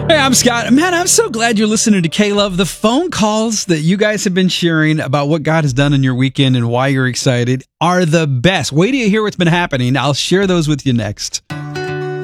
Hey, I'm Scott. Man, I'm so glad you're listening to K-Love. The phone calls that you guys have been sharing about what God has done in your weekend and why you're excited are the best. Wait till you hear what's been happening. I'll share those with you next.